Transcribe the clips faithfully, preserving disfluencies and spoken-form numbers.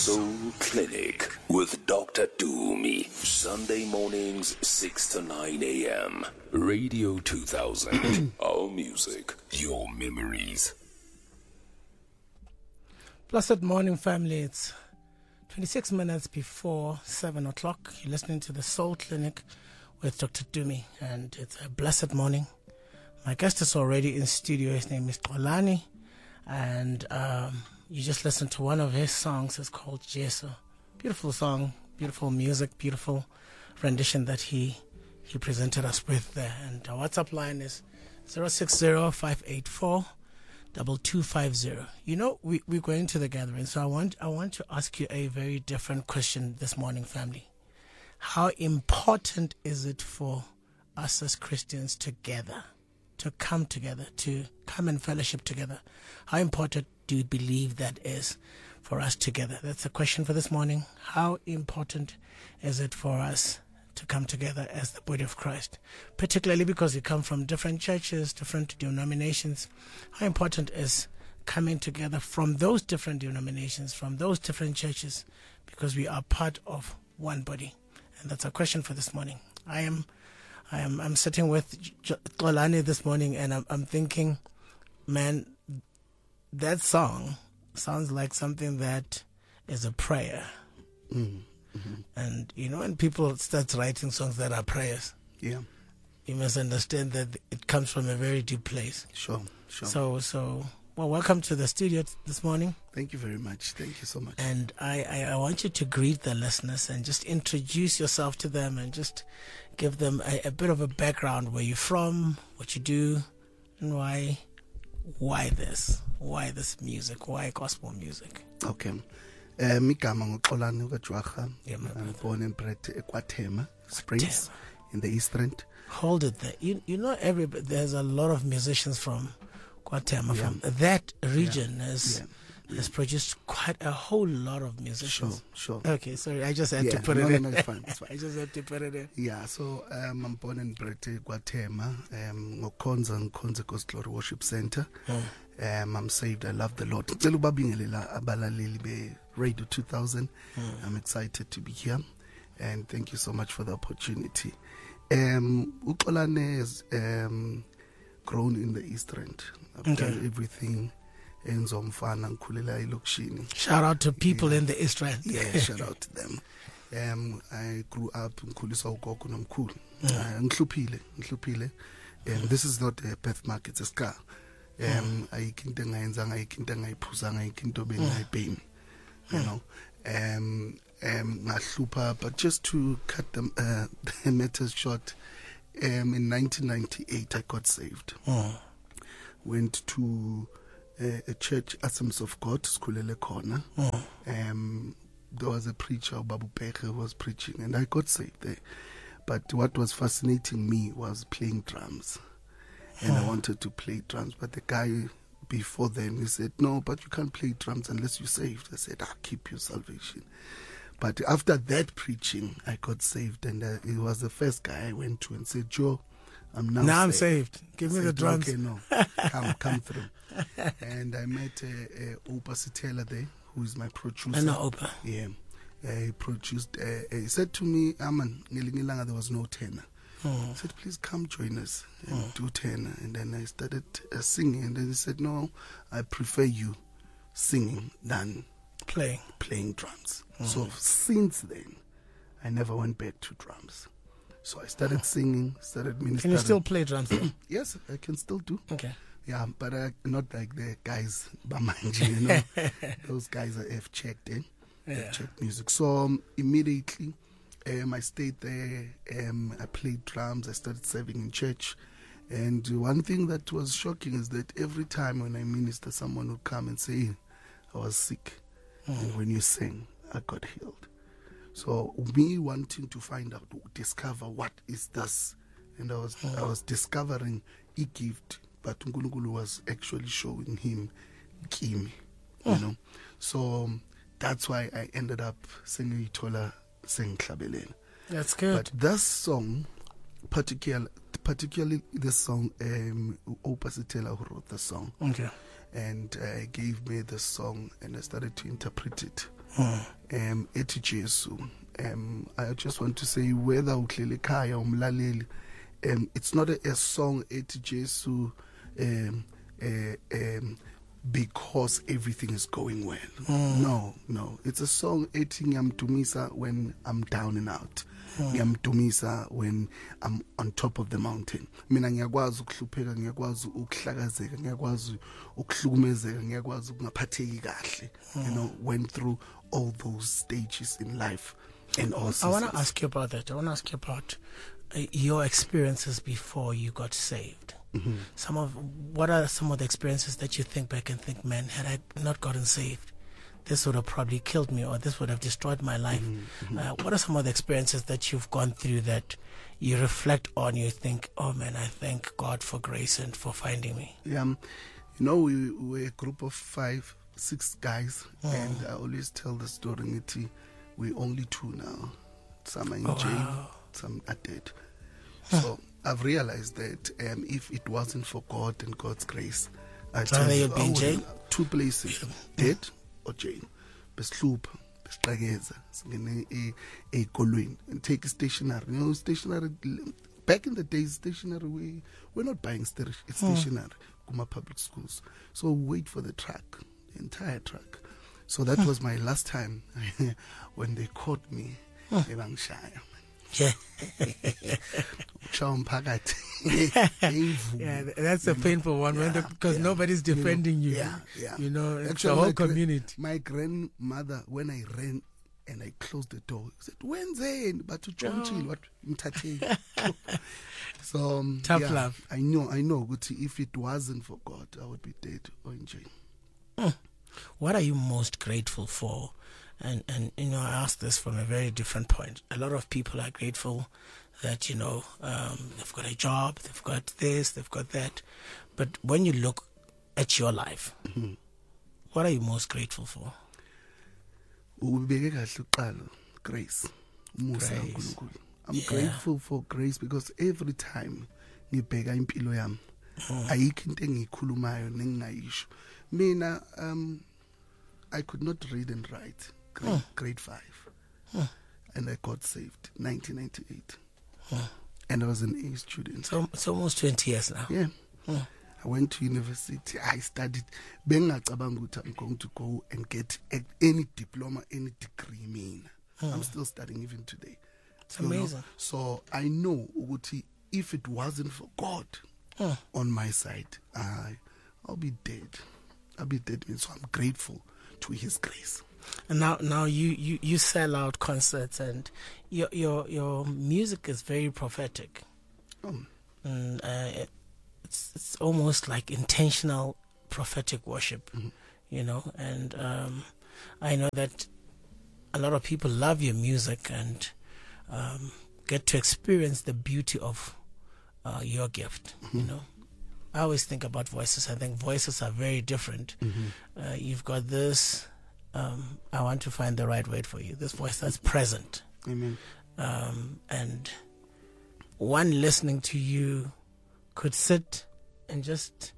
Soul Clinic with Doctor Dumi. Sunday mornings, six to nine a.m. Radio two thousand. Our music, your memories. Blessed morning, family. It's twenty-six minutes before seven o'clock. You're listening to the Soul Clinic with Doctor Dumi, and it's a blessed morning. My guest is already in studio. His name is Xolani, and um, you just listened to one of his songs. It's called Jesu. Beautiful song, beautiful music, beautiful rendition that he he presented us with there. And our WhatsApp line is zero six zero, five eight four, two two five zero. You know, we, we're going to the gathering, so I want I want to ask you a very different question this morning, family. How important is it for us as Christians together, to come together, to come and fellowship together? How important do you believe that is for us together? That's the question for this morning. How important is it for us to come together as the body of Christ? Particularly because we come from different churches, different denominations. How important is coming together from those different denominations, from those different churches, because we are part of one body? And that's a question for this morning. I am I am I'm sitting with Xolani this morning, and I'm, I'm thinking, man, that song sounds like something that is a prayer. Mm. Mm-hmm. And, you know, when people start writing songs that are prayers, yeah, you must understand that it comes from a very deep place. Sure, sure. So, so well, welcome to the studio t- this morning. Thank you very much. Thank you so much. And I, I, I want you to greet the listeners and just introduce yourself to them and just give them a, a bit of a background, where you're from, what you do, and why, why this, why this music, why gospel music. Okay. Uh, Migama nguXolani uKajwaga. Yeah, my I'm brother. born and bred in KwaThema Springs in the East Rand. Hold it there. You you know, every there's a lot of musicians from KwaThema, Yeah. from that region, Yeah. has Yeah. has produced quite a whole lot of musicians. Sure, sure. Okay, sorry, I just had Yeah, to put no, it no, in. no, it's fine, it's fine. I just had to put it in. Yeah, so um, I'm born and bred in KwaThema, um, ngokhonza ngikhonza God's Glory Worship Center. Mm. Um, I'm saved. I love the Lord. Ngicela ukubabingelela abalaleli be Radio two thousand. Mm. I'm excited to be here, and thank you so much for the opportunity. Um, uXolani has um, grown in the East Rand. I've Okay. done everything. Enzomfana ngikhulela elokishini. Shout out to people Yeah. in the East Rand. Yeah, shout out to them. Um, I grew up ngikhuliswa ugogo nomkhulu. Uh, ngihluphile, ngihluphile. Um, this is not a birthmark, it's a scar. Um, ayikho into engayenzanga, ayikho into engayiphuzanga, ayikho into bengayibhemi. You know. Um, um, ngahlupha, but just to cut them, uh, the matters short, um, in nineteen ninety-eight I got saved. Mm. Went to a, a church, Assemblies of God, Skhulele Khona. Mm. Um, there was a preacher, Babu Pekhe, who was preaching, and I got saved there. But what was fascinating me was playing drums. And I wanted to play drums, but the guy before then, he said, no, but you can't play drums unless you're saved. I said, ah, keep your salvation. But after that preaching, I got saved, and uh, it was the first guy I went to and said, Joe, I'm now, Now saved. I'm saved. Give I me the said, drums. Okay, no, come, come through. And I met uh, uh, Opa Sitela there, who is my producer. I know Opa. Yeah. Uh, he produced, uh, uh, he said to me, Aman, Ngilingilanga, there was no tenor. Mm. I said, please come join us and mm. do tenor. And then I started uh, singing. And then he said, no, I prefer you singing than Playing. playing drums. Mm. So since then, I never went back to drums. So I started mm. singing, started ministering. Can you still play drums? Yes, I can still do. Okay. Yeah, but uh, not like the guys, Bamanji, you know. Those guys are have checked in. Yeah. Have checked music. So um, immediately, um, I stayed there. Um, I played drums. I started serving in church. And one thing that was shocking is that every time when I minister, someone would come and say, I was sick. Mm. And when you sang, I got healed. So me wanting to find out, discover what is this. And I was, mm. I was discovering a gift, but Nkulunkulu was actually showing him Kimi, you mm. know. So um, that's why I ended up singing Itola Sing Klabelen. That's good. But this song, particular, particularly this song, um, Opa Sitela who wrote the song. Okay. And uh, gave me the song, and I started to interpret it um ethi Jesu. um I just want to say whether uhlele ekhaya umlaleli, um it's not a, a song ethi Jesu um uh, um because everything is going well. Mm. No, no. It's a song ethi ngiyamdumisa when I'm down and out. Ngiyamdumisa mm. when I'm on top of the mountain. Mina ngiyakwazi ukuhlupheka, ngiyakwazi ukuhlakazeka, ngiyakwazi ukuhlukumezeka, ngiyakwazi ukungaphatheki kahle. Mm. You know, went through all those stages in life and all seasons. I want to ask you about that. I want to ask you about uh, your experiences before you got saved. Mm-hmm. Some of what are some of the experiences that you think back and think, man, had I not gotten saved, this would have probably killed me, or this would have destroyed my life. Mm-hmm. Uh, what are some of the experiences that you've gone through that you reflect on? You think, oh man, I thank God for grace and for finding me. Yeah, um, you know, we we're a group of five, six guys, mm. and I always tell the story. We're only two now. Some are in oh, jail, wow. some are dead. So I've realized that um, if it wasn't for God and God's grace, I'd tell you, be in jail? Two places, dead or jail. Besloop, bestlageza, a kolwin, and take a stationery. You know, stationery. Back in the days, stationery we we're not buying stationery. It's stationery. Kuma public schools. So wait for the truck, the entire truck. So that was my last time when they caught me. Ebangshaya. Yeah. Yeah, that's a painful one, yeah, because yeah, nobody's defending you. Know, you. Yeah, yeah. You know, it's Actually, the whole community. Gra- my grandmother, when I ran and I closed the door, said, "Wednesday, but to Chonchil, what So um, tough yeah, love. I know, I know. If it wasn't for God, I would be dead or in jail. Mm. What are you most grateful for? And, and you know, I ask this from a very different point. A lot of people are grateful that, you know, um, they've got a job, they've got this, they've got that. But when you look at your life, mm-hmm. what are you most grateful for? Grace. Grace. I'm yeah. grateful for grace because every time ngibheka impilo yami ayikho into engikhulumayo nengingayisho. Mina um I could not read and write. Grade, huh. grade five. Huh. And I got saved nineteen ninety-eight. Huh. And I was an A student. So it's almost twenty years now. Yeah. Huh. I went to university. I studied. I'm going to go and get any diploma, any degree. Mean. Huh. I'm still studying even today. It's amazing. Know? So I know if it wasn't for God huh. on my side, I, I'll be dead. I'll be dead. So I'm grateful to His grace. And now, now you, you, you sell out concerts, and your your your music is very prophetic. Um. And uh, it's it's almost like intentional prophetic worship, mm-hmm. you know. And um, I know that a lot of people love your music and um, get to experience the beauty of uh, your gift. Mm-hmm. You know, I always think about voices. I think voices are very different. Mm-hmm. Uh, you've got this. Um, I want to find the right word for you. This voice that's present. Amen. Um, and one listening to you could sit and just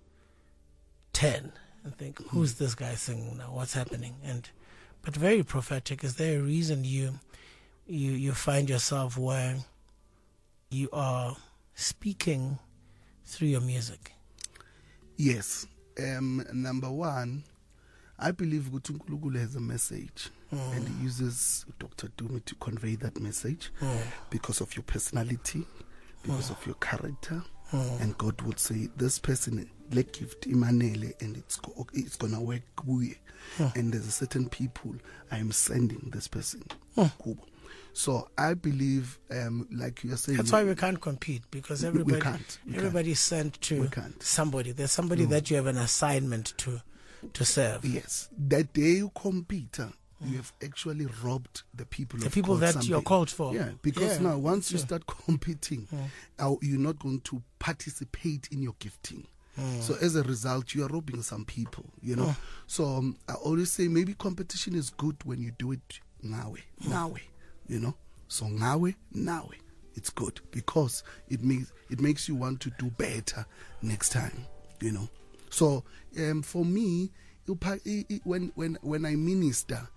turn and think, mm-hmm. who's this guy singing now? What's happening? And but very prophetic. Is there a reason you you you find yourself where you are speaking through your music? Yes. Um, number one, I believe Unkulunkulu has a message, mm. and he uses Doctor Dumi to convey that message mm. because of your personality, because mm. of your character, mm. and God would say, "This person, let gift Imanele, and it's go, it's gonna work." Mm. And there's a certain people I am sending this person. Mm. So I believe, um, like you are saying, that's why we can't compete, because everybody, we can't. We everybody's can't. sent to somebody. There's somebody no. that you have an assignment to. To serve. Yes. That day you compete, uh, mm. you have actually robbed the people the of people God that something. You're called for. Yeah, because yeah. now once sure. you start competing, mm. uh, you're not going to participate in your gifting. Mm. So as a result, you are robbing some people, you know. Mm. So um, I always say maybe competition is good when you do it nawe, mm. nawe, you know. So nawe, nawe, it's good because it makes it makes you want to do better next time, you know. So um, for me, when when when I minister,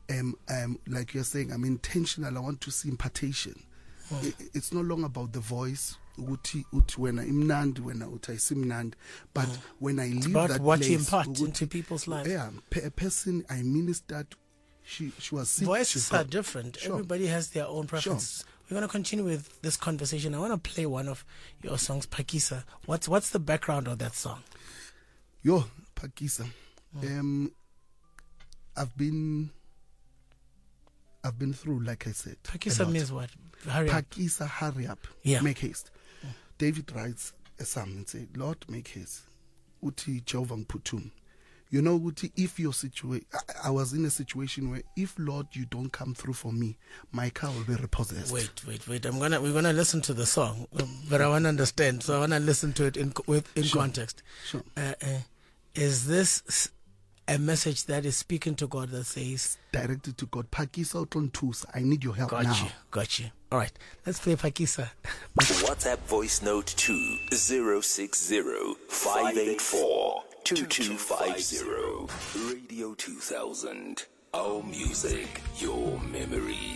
um, um, like you're saying, I'm intentional. I want to see impartation. Oh. It, it's no longer about the voice. Uti, uti, when I'm imnand, when I simnand, but oh. when I leave about that what place, you impart uti, into people's lives. Yeah, a person I ministered. She, she was sick. Voices are different. Sure. Everybody has their own preferences. Sure. We're going to continue with this conversation. I want to play one of your songs, Phakisa. What's what's the background of that song? Yo, Phakisa. Mm. Um, I've been, I've been through, like I said. Phakisa means what? Hurry up. Phakisa, hurry up. Yeah. Make haste. Mm. David writes a psalm and says, Lord, make haste. Uti Jehovah Putum. You know, Uti, if your situation, I, I was in a situation where, if Lord, you don't come through for me, my car will be repossessed. Wait, wait, wait. I'm gonna, we're gonna listen to the song, but I want to understand. So I want to listen to it in with in sure. context. Sure. Uh, uh, is this a message that is speaking to God that says directed to God? Phakisa utlontusa. I need your help got now. Got you, got you. All right, let's play Phakisa. WhatsApp voice note to zero six zero five eight four two two five zero. Radio two thousand. Our music, your memories.